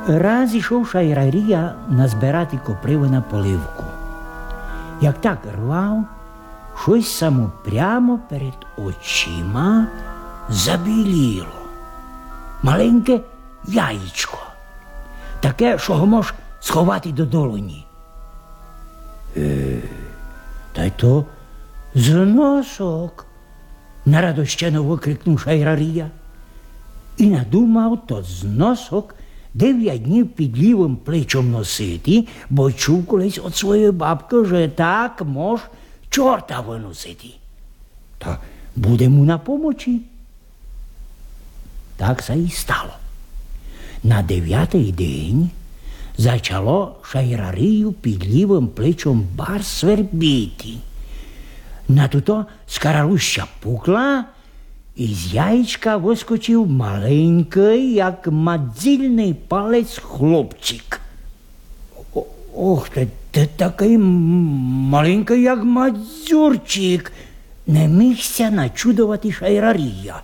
Раз ішов Шайрарія назбирати коприви на поливку. Як так рвав, щось само прямо перед очима забіліло. Маленьке яєчко. Таке, що го мож сховати до долоні. Та й то зносок, нарадощено викрикнув Шайрарія. І надумав то зносок 9 днів під лівим плечом носити, бо чув колись від своєї бабки, що так мож чорта виносити. Та буде му на помочі. Так се і стало. На 9-й день зачало Шайрарію під лівим плечом бар свербіти. На туто скаралуща пукла, і з яєчка вискочив маленький, як мадзільний палець хлопчик. Ох, ти такий маленький, як мадзюрчик, не мігся начудувати Шайрарія.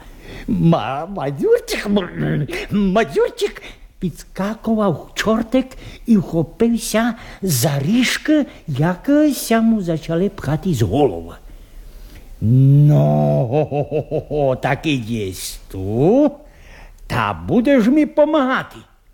Мадзюрчик, підскакував чортик і вхопився за ріжки, як сяму зачали пхати з голови. Ну, так і єсть ту, та будеш мені помагати.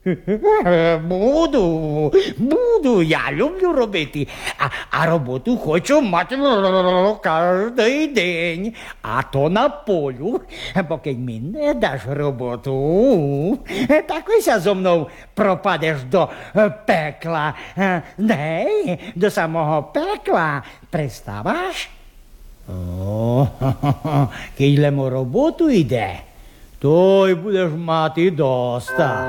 Буду, я люблю робити, а роботу хочу мати кожен день, а то на полю, поки мені не даш роботу, так ось зо мною пропадеш до пекла, не, до самого пекла, приставаш? О, кілемо роботу йде, то й будеш мати доста.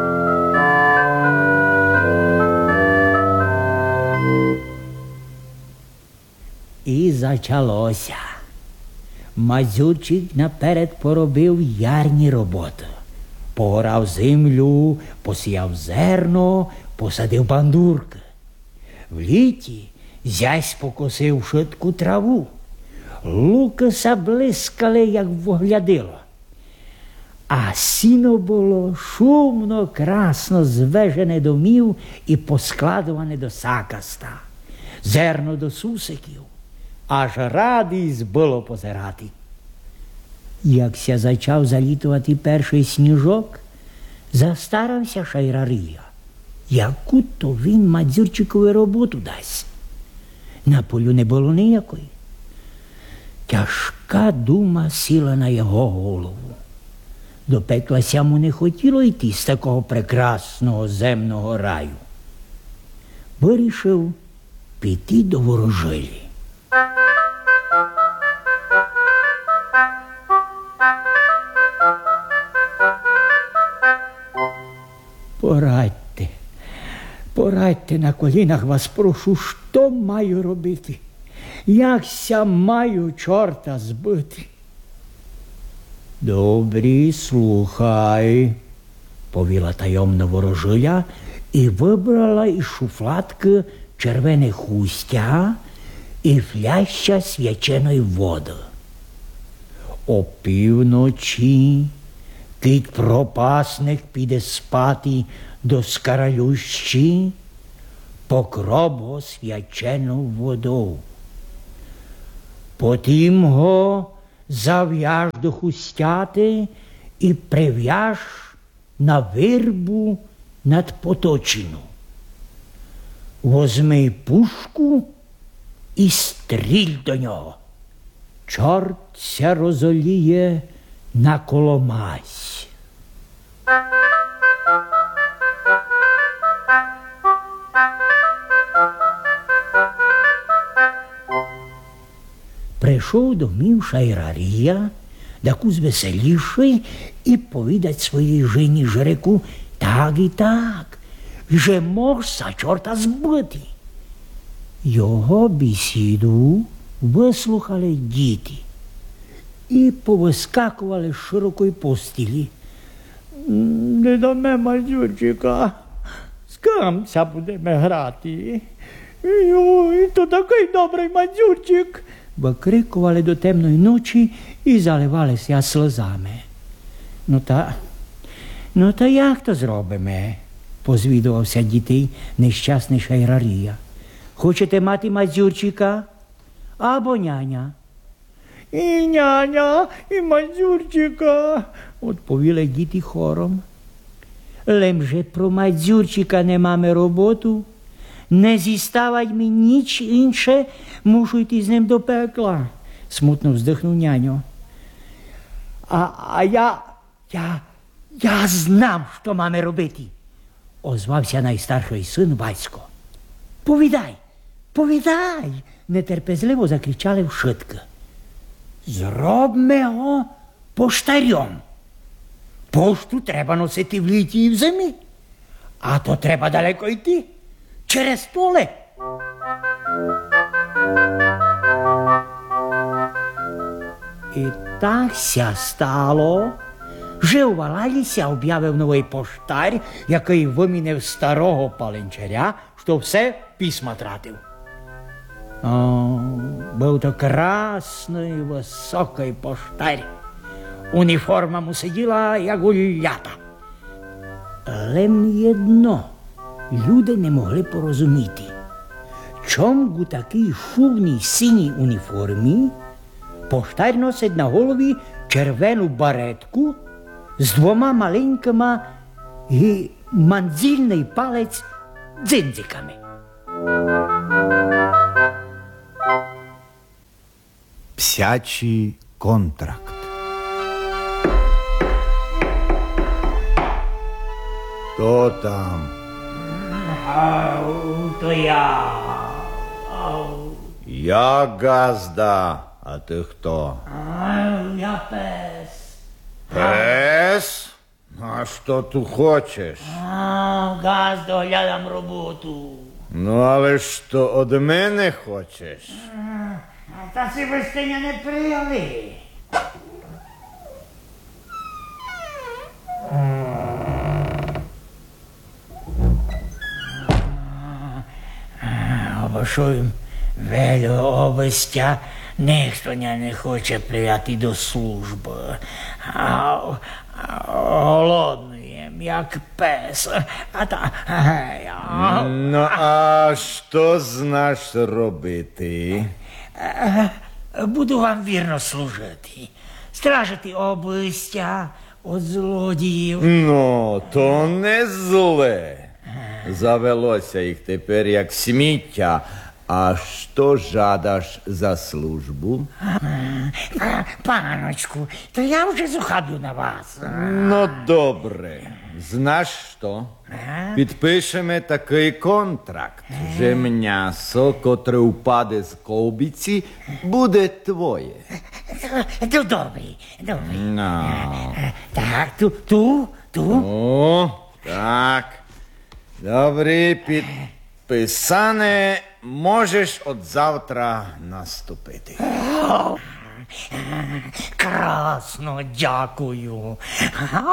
І зачалося. Мазюрчик наперед поробив ярні роботи. Погорав землю, посіяв зерно, посадив бандурки. В літі зясь покосив швидку траву. Луки блискали, як виглядило. А сіно було шумно, красно звежене до мів і поскладуване до сакаста. Зерно до сусиків. Аж радість було позирати. Якся зачав залітувати перший сніжок, застарався Шайрарія. Яку то він Мадзюрчикові роботу дасть? На полю не було ніякої. Тяжка дума сіла на його голову. До пекла сяму не хотіло йти з такого прекрасного земного раю. Вирішив піти до ворожелі. Порадьте на колінах вас прошу, що маю робити? Якся маю чорта збити? Добрі, слухай, повіла таємно ворожиля і вибрала із шуфлатки червоне хустя і фляща свяченої води. Опівночі кіт пропасник піде спати до скаралющі, покроб го свячену воду. Потім го зав'яж до хустяти і прив'яж на вирбу над поточину. Возьми пушку і стріль до нього. Чорт ся розоліє на коломась. Прийшов домів Шайрарія, таку звеселіший, і повідать своїй жені Жреку так і так, же можса чорта збити. Його бесіду вислухали діти і повискакували з широкої постілі. Не даме Мадзюрчика, з ким ся будемо грати? Ой, то такий добрий Мадзюрчик! Викрикували до темної ночі і заливалися сльозами. Ну та як то зробимо? позвідувався дітей нещасний Шайрарія. Хочете мати Мазюрчика або няня? І няня, і Мазюрчика, відповіли діти хором. Лем же про Мазюрчика не маємо роботу, не зіставать ми ніч інше, мушу йти з ним до пекла, смутно вздихнув няню. Я знав, що маємо робити, озвався найстарший син Васько. Повідай, нетерпезливо закричали вшитки. Зробимо його поштарем. Пошту треба носити в літі і в зимі, а то треба далеко йти, через поле. І так ся стало, що у Валаліся об'явив новий поштар, який вимінив старого паленчаря, що все письма тратив. Був то красний, високий поштар. Уніформа му сиділа, як у лята. Але єдно люди не могли порозуміти, чому у такій шумній синій уніформі поштар носить на голові червону баретку з двома маленькими і манзільний палець дзинзиками. Псячий контракт. Хто там? То я. Я газда, а ти хто? Я пес. Пес? А що ти хочеш? Газ, доглядам роботу. Ну, але що од мене хочеш? Та си вестиня не прияли. Або що їм велю обестя, ніхто не хоче прияти до служби. Голодний, як пес. Ну, а що знаєш робити? Буду вам вірно служити, стражити обистя від злодіїв. Ну, то не зле. Завелося їх тепер як сміття. А що жадаш за службу? Паночку, то я вже зухаблю на вас. Ну, добре. Знаєш що? Підпишемо такий контракт, що м'ясо, котре упаде з ковбиці, буде твоє. Добре. Ну. Так, ту. О, так. Добре, підписане. Можеш от завтра наступити. Красно, дякую.